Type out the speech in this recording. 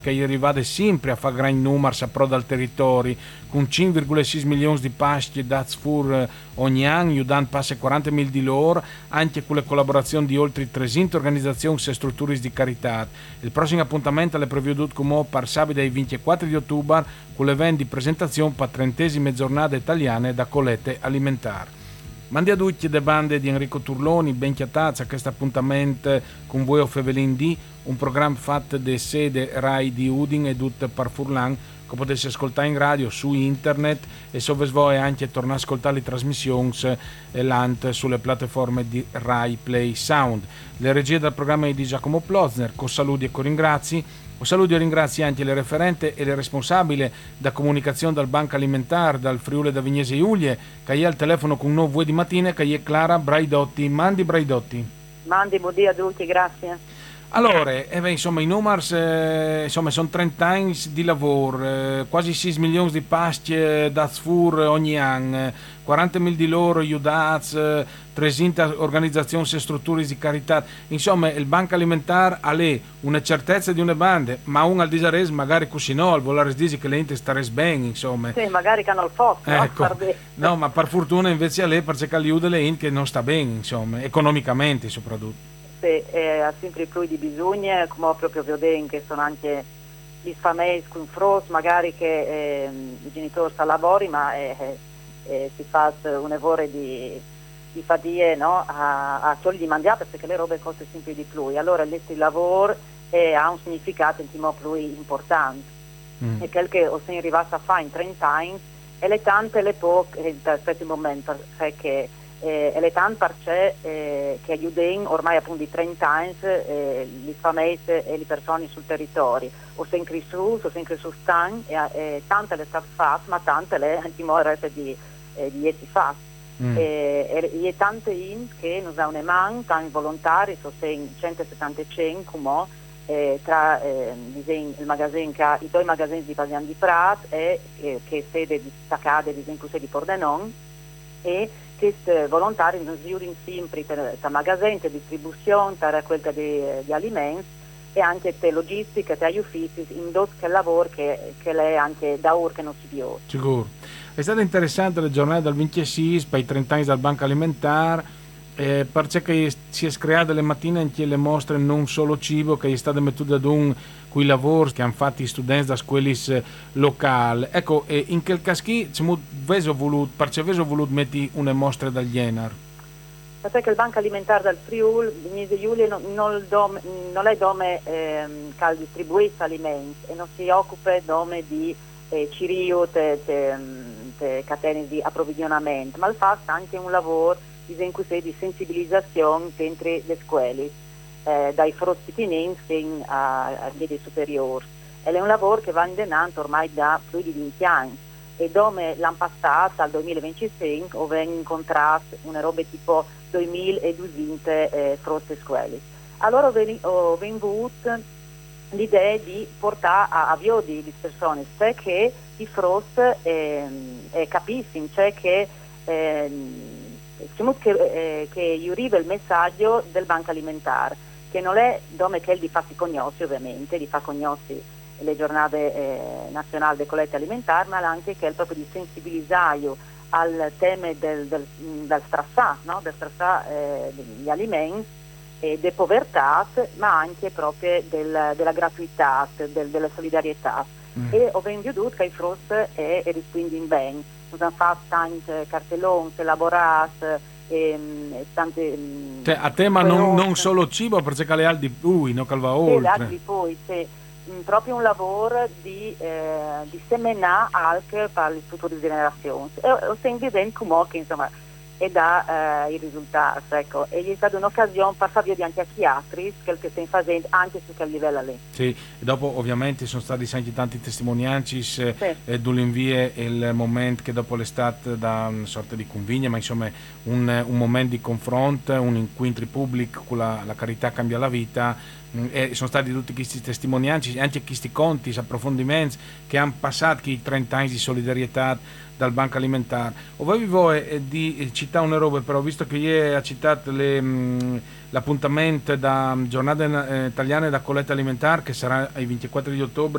che arrivate sempre a fare gran numeri a pro dal territorio, con 5,6 milioni di pasti dati fuori ogni anno, aiutando passa 40.000 di loro, anche con le collaborazioni di oltre 300 organizzazioni e strutture di carità. Il prossimo appuntamento è previsto come per sabato 24 di ottobre, con l'evento di presentazione per 30esime giornate italiane da collette alimentari. Mandi a tutti le bande di Enrico Turloni, ben chiatazza a questo appuntamento con voi o Fevelin D, un programma fatto da sede Rai di Udin e tutto per Furlan, che potete ascoltare in radio, su internet e se voi anche tornare a ascoltare le trasmissioni sulle piattaforme di Rai Play Sound. Le regie del programma è di Giacomo Plozner, con saluti e con ringrazi. Un saluto e ringrazio anche le referente e le responsabili da comunicazione dal Banco Alimentare, dal Friuli da Vignese Giulie, che è al telefono con noi voi di mattina, che è Clara Braidotti. Mandi Braidotti. Mandi, buondì a tutti, grazie. Allora, insomma, i numeri sono 30 anni di lavoro, quasi 6 milioni di pasti da sfur ogni anno, 40.000 di loro aiutati, 300 organizzazioni e strutture di carità. Insomma, il Banco Alimentare ha lì una certezza di una banda, ma un al disares magari così no, al volare dice che l'ente stare bene, insomma. Sì, magari che hanno il fosso, ecco. No, ma per fortuna invece a lei per cercare di aiutare l'ente che non sta bene, insomma, economicamente soprattutto. Ha sempre più di bisogno, come proprio vedete che sono anche gli famiglie con fros, magari che i genitori stanno a lavoro, ma si fa un lavoro di fatica, no? a solo di mangiare perché le robe costano sempre di più. Allora il lavoro ha un significato più importante. E quel che ho sempre arrivato a fare in 30 anni, e le tante le poche, aspetta un momento, perché e le tante perché che aiutano ormai appunto di 30 anni le famiglie e le persone sul territorio. Ho sempre su stan e tante le state fatte, ma tante le antimore di essi fatte. E tante in che non hanno neanche tanti volontari, sono 175 come tra il magazzino i due magazzini di Pasian di Prat e che sede distaccata di Pordenone, e questi volontari non si aiutano sempre per magazzini, per distribuzione, per raccolta di alimenti e anche per logistica, per gli uffici, in tutto quel lavoro che è anche da ora che non si vede. Sicuro. È stata interessante la giornata del 26 per i 30 anni del Banco Alimentare, perché si è creata le mattine anche le mostre non solo cibo, che è stata mettuta ad un quei lavori che hanno fatto gli studenti da scuole locali. Ecco, in quel caso avete voluto mettere una mostra dal genere? Perché il Banco Alimentare del Friuli, Vignese Giulie, non è dome che distribuisce alimenti e non si occupa dome di cirio, catene di approvvigionamento, ma fa anche un lavoro di sensibilizzazione dentro le scuole, dai frosti pinens fino ai medi superiori. Ed è un lavoro che va indenando ormai da più di 20 anni. E dove l'anno passato, al 2025, ho incontrato una roba tipo 2200 frosti scuole. Allora ho avuto l'idea di portare a viodi le persone, cioè che i frost capiscono, cioè che arriva il messaggio del Banco Alimentare, che non è dove che di farsi cognosci, ovviamente, di far cognosci le giornate nazionali delle collette alimentari, ma anche che è proprio di sensibilizzare al tema del strassà, no? Del strassà degli alimenti e della povertà, ma anche proprio della gratuità, della solidarietà. E ho veduto che i frost rispondono bene. Abbiamo fatto tanti cartelloni elaborati, tante a tema non solo cibo, perché le altre poi, no, calva oltre. Le altre poi, sì, proprio un lavoro di seminare anche per le future generazioni. E ho sentito come che insomma e dà i risultati, ecco. E gli è stata un'occasione per far vedere anche a chi altri quel che stiamo facendo anche su quel livello lì. Sì, e dopo ovviamente sono stati anche tanti testimonianci dell'invie il momento che dopo l'estate da una sorta di convegno, ma insomma un momento di confronto, un incontro pubblico con la carità cambia la vita. E sono stati tutti questi testimonianze, anche questi conti, approfondimenti che hanno passato i 30 anni di solidarietà dal Banco Alimentare. Avevo di citare una roba, però visto che ieri ha citato l'appuntamento da giornata italiana da colletta alimentare che sarà il 24 di ottobre